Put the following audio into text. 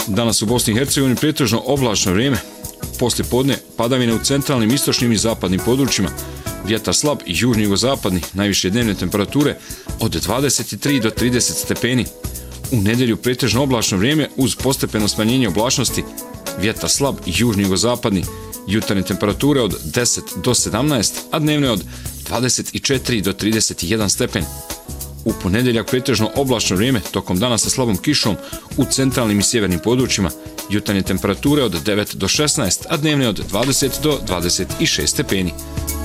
Danas u Bosni i Hercegovini pretežno oblačno vrijeme. Poslije podne padavine u centralnim, istočnim i zapadnim područjima. Vjetar slab i južno-jugozapadni, najviše dnevne temperature od 23 do 30 stepeni. U nedjelju pretežno oblačno vrijeme uz postepeno smanjenje oblačnosti. Vjetar slab i južno-jugozapadni, jutarnje temperature od 10 do 17, a dnevne od 24 do 31 stepen. U ponedjeljak pretežno oblačno vrijeme, tokom dana sa slabom kišom u centralnim i sjevernim područjima, jutarnje temperature od 9 do 16, a dnevne od 20 do 26 stepeni.